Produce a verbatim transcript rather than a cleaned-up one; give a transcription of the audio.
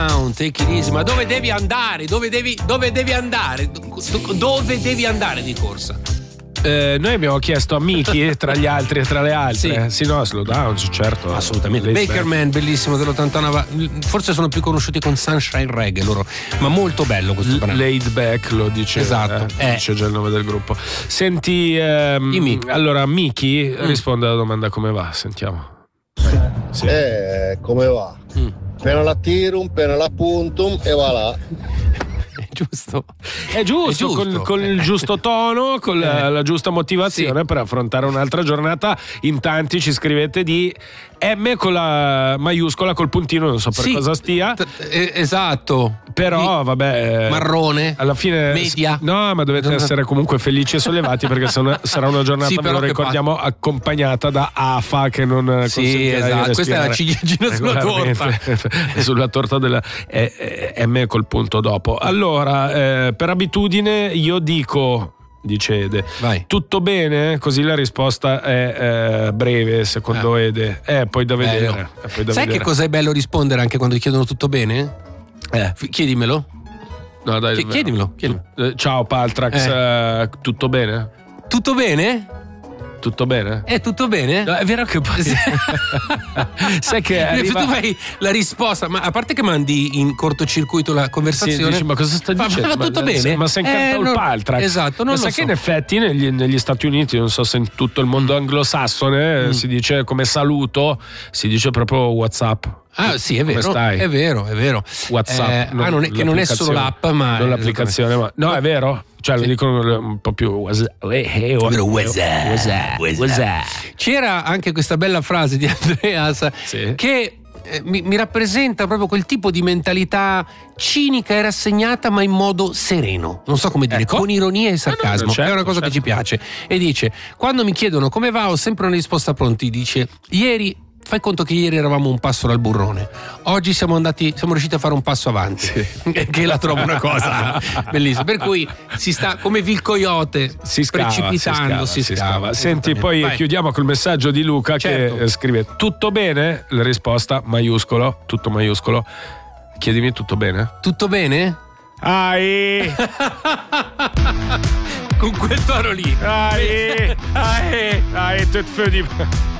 Take it easy. Ma dove devi andare? Dove devi, dove devi andare? Dove devi andare di corsa? Eh, noi abbiamo chiesto a Miki tra gli altri e tra le altre. Sì, sì no, Slow Down, certo. Assolutamente. Baker Man, bellissimo dell'ottantanove. Forse sono più conosciuti con Sunshine Reggae loro, ma molto bello questo brano. Laid Back lo dice. Esatto. Eh, eh. Dice già il nome del gruppo. Senti, ehm, allora Miki mm. risponde alla domanda come va, sentiamo. Sì. Eh, come va? Mm. Appena la tirum, appena la puntum e va là. Giusto, è giusto, è giusto. Con, con il giusto tono, con la, la giusta motivazione sì. per affrontare un'altra giornata. In tanti ci scrivete di M con la maiuscola col puntino, non so per sì. cosa stia. Esatto. Però vabbè, marrone alla fine media. No, ma dovete essere comunque felici e sollevati perché sarà una giornata, sì, ve lo ricordiamo, pa- accompagnata da A F A che non sì, esatto. Questa è la ciliegina sulla torta. Sulla torta della eh, eh, M col punto dopo. Allora, eh, per abitudine io dico, dice Ede, vai. Tutto bene? Così la risposta è eh, breve, secondo eh. Ede. Eh, poi da vedere. Eh, poi da Sai vedere. che cos'è bello rispondere anche quando ti chiedono tutto bene? Eh. Chiedimelo. No, dai, Ch- chiedimelo, chiedimelo. Eh, ciao Paltrax, eh. Eh, tutto bene? Tutto bene? Tutto bene? È tutto bene? No, è vero che poi sai che arriva... tu fai la risposta, ma a parte che mandi in cortocircuito la conversazione, sì, dici, ma cosa sta dicendo? Ma va tutto ma, bene? Ma sei incantato eh, il non... Paltrax. Esatto, non ma lo sai so. che in effetti negli, negli Stati Uniti, non so se in tutto il mondo anglosassone, mm. si dice come saluto, si dice proprio WhatsApp. Ah sì, è vero, come stai? È vero, è vero. WhatsApp, eh, non, ah, non è, che non è solo l'app, ma non l'applicazione, ma no, è vero. Cioè sì. Lo dicono un po' più WhatsApp. C'era anche questa bella frase di Andreas sì. che eh, mi, mi rappresenta proprio quel tipo di mentalità cinica e rassegnata, ma in modo sereno. Non so come dire, ecco. Con ironia e sarcasmo. No, no, certo, è una cosa certo. che ci piace. E dice: quando mi chiedono come va, ho sempre una risposta pronta. Dice: ieri. Fai conto che ieri eravamo un passo dal burrone, oggi siamo andati, siamo riusciti a fare un passo avanti, sì. Che la trovo una cosa bellissima. Per cui si sta come Vil Coyote, si scava, precipitando, si scava. Si scava. Senti, poi Vai. chiudiamo col messaggio di Luca certo. che scrive: tutto bene? La risposta maiuscolo, tutto maiuscolo. Chiedimi tutto bene? Tutto bene? Ai! Con quel tono lì. Ai! Ai! Ai, tutto di